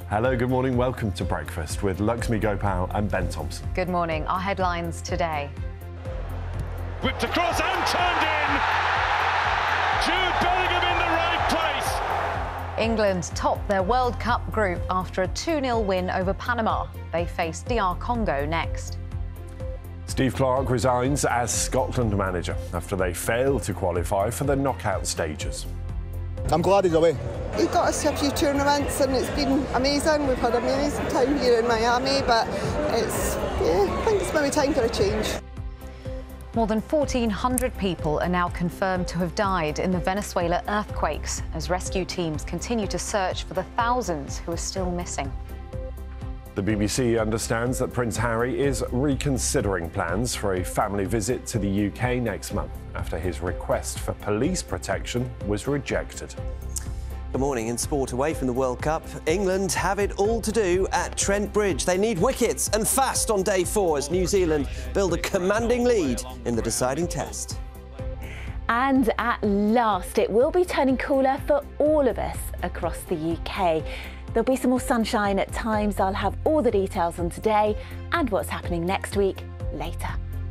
Hello, good morning. Welcome to Breakfast with Luxmi Gopal and Ben Thompson. Good morning. Our headlines today. Whipped across and turned in. Jude Bellingham in the right place. England topped their World Cup group after a 2-0 win over Panama. They face DR Congo next. Steve Clarke resigns as Scotland manager after they failed to qualify for the knockout stages. I'm glad he's away. He got us to a few tournaments and it's been amazing. We've had an amazing time here in Miami, but I think it's maybe time for a change. More than 1,400 people are now confirmed to have died in the Venezuela earthquakes as rescue teams continue to search for the thousands who are still missing. The BBC understands that Prince Harry is reconsidering plans for a family visit to the UK next month after his request for police protection was rejected. Good morning. In sport, away from the World Cup, England have it all to do at Trent Bridge. They need wickets and fast on day 4 as New Zealand build a commanding lead in the deciding test. And at last, it will be turning cooler for all of us across the UK. There'll be some more sunshine at times. I'll have all the details on today and what's happening next week later.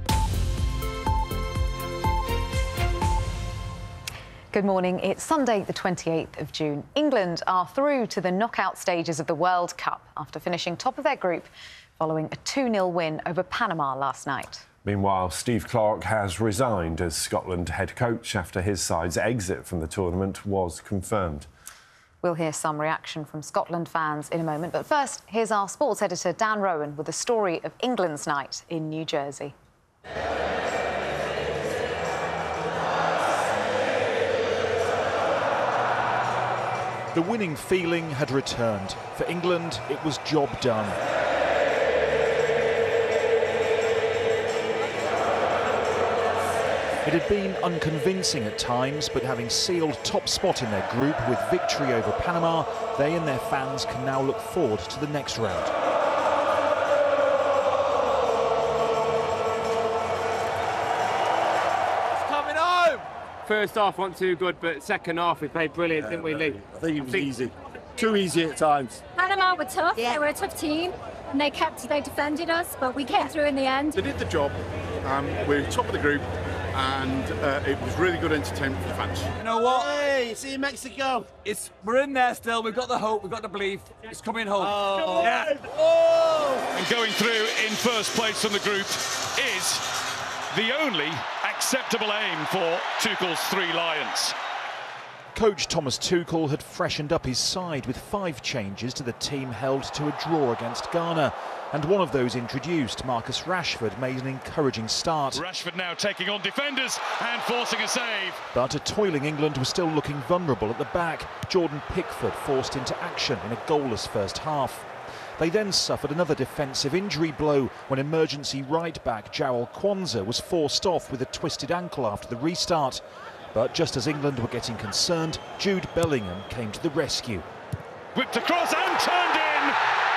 Good morning. It's Sunday, the 28th of June. England are through to the knockout stages of the World Cup after finishing top of their group following a 2-0 win over Panama last night. Meanwhile, Steve Clarke has resigned as Scotland head coach after his side's exit from the tournament was confirmed. We'll hear some reaction from Scotland fans in a moment. But first, here's our sports editor, Dan Rowan, with a story of England's night in New Jersey. The winning feeling had returned. For England, it was job done. It had been unconvincing at times, but having sealed top spot in their group with victory over Panama, they and their fans can now look forward to the next round. It's coming home! First half wasn't too good, but second half we played brilliant, didn't we, Lee? I think it was easy. Too easy at times. Panama were tough. Yeah. They were a tough team, and they defended us, but we came through in the end. They did the job. We're top of the group. And it was really good entertainment for the fans. You know what? Hey, see you in Mexico. We're in there still. We've got the hope. We've got the belief. It's coming home. Oh. Yeah. Oh. And going through in first place from the group is the only acceptable aim for Tuchel's 3 Lions. Coach Thomas Tuchel had freshened up his side with 5 changes to the team held to a draw against Ghana. And one of those introduced, Marcus Rashford, made an encouraging start. Rashford now taking on defenders and forcing a save. But a toiling England was still looking vulnerable at the back. Jordan Pickford forced into action in a goalless first half. They then suffered another defensive injury blow when emergency right-back Joel Kwanzaa was forced off with a twisted ankle after the restart. But just as England were getting concerned, Jude Bellingham came to the rescue. Whipped across and turned in!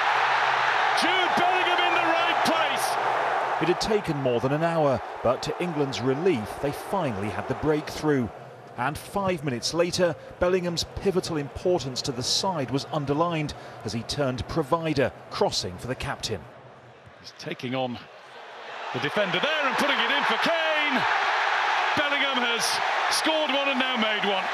Jude Bellingham in the right place! It had taken more than an hour, but to England's relief, they finally had the breakthrough. And 5 minutes later, Bellingham's pivotal importance to the side was underlined as he turned provider, crossing for the captain. He's taking on the defender there and putting it in for Kane! Bellingham has scored one and now made one.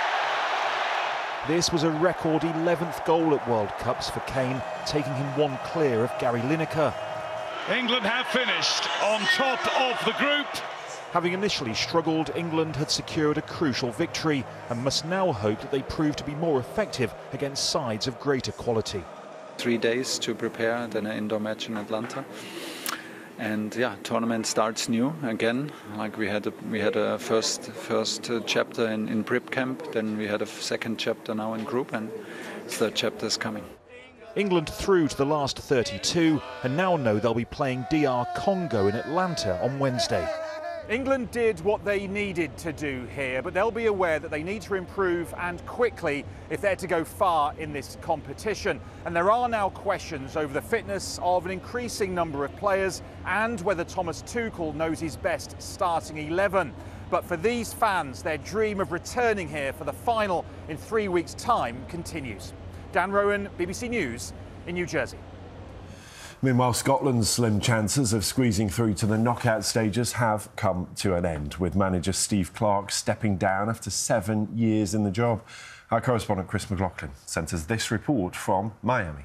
This was a record 11th goal at World Cups for Kane, taking him 1 clear of Gary Lineker. England have finished on top of the group. Having initially struggled, England had secured a crucial victory and must now hope that they prove to be more effective against sides of greater quality. 3 days to prepare, then an indoor match in Atlanta. And yeah, tournament starts new again. Like we had a first chapter in prep camp, then we had a second chapter now in group, and third chapter is coming. England through to the last 32 and now know they'll be playing DR Congo in Atlanta on Wednesday. England did what they needed to do here, but they'll be aware that they need to improve and quickly if they're to go far in this competition. And there are now questions over the fitness of an increasing number of players and whether Thomas Tuchel knows his best starting 11. But for these fans, their dream of returning here for the final in 3 weeks' time continues. Dan Rowan, BBC News in New Jersey. Meanwhile, Scotland's slim chances of squeezing through to the knockout stages have come to an end, with manager Steve Clarke stepping down after 7 years in the job. Our correspondent Chris McLaughlin sent us this report from Miami.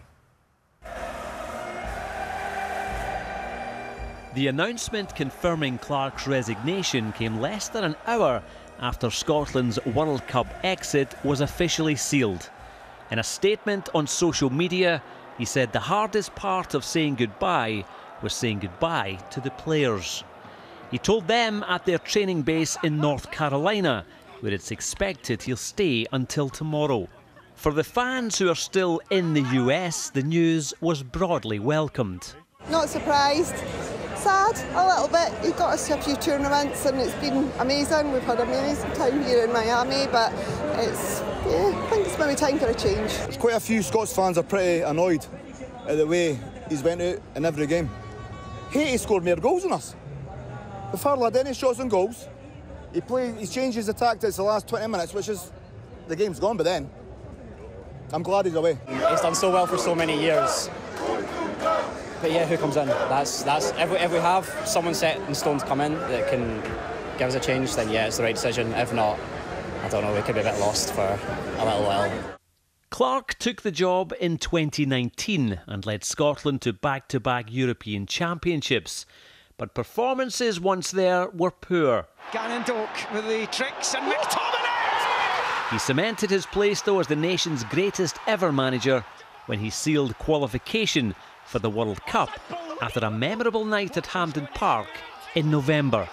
The announcement confirming Clarke's resignation came less than an hour after Scotland's World Cup exit was officially sealed. In a statement on social media, he said the hardest part of saying goodbye was saying goodbye to the players. He told them at their training base in North Carolina, where it's expected he'll stay until tomorrow. For the fans who are still in the US, the news was broadly welcomed. Not surprised. Sad, a little bit. He got us to a few tournaments and it's been amazing. We've had an amazing time here in Miami, but I think it's maybe time for a change. There's quite a few Scots fans are pretty annoyed at the way he's went out in every game. Haiti scored more goals than us. We've hardly had any shots on goals. He changes the tactics the last 20 minutes, which is the game's gone by then. I'm glad he's away. He's done so well for so many years. But yeah, who comes in? That's if we have someone set in stone to come in that can give us a change, then yeah, it's the right decision. If not, I don't know, we could be a bit lost for a little while. Clarke took the job in 2019 and led Scotland to back-to-back European Championships. But performances once there were poor. Gannon Doak with the tricks and McTominay! He cemented his place though as the nation's greatest ever manager when he sealed qualification for the World Cup after a memorable night at Hampden Park in November.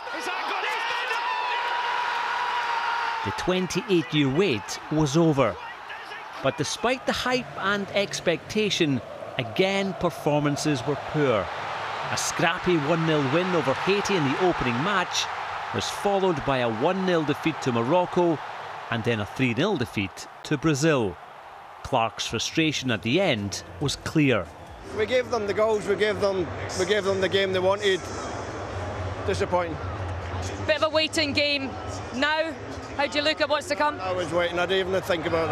The 28-year wait was over. But despite the hype and expectation, again performances were poor. A scrappy 1-0 win over Haiti in the opening match was followed by a 1-0 defeat to Morocco and then a 3-0 defeat to Brazil. Clarke's frustration at the end was clear. We gave them the goals, we gave them the game they wanted. Disappointing. Bit of a waiting game. Now, how do you look at what's to come? I was waiting, I didn't even think about that.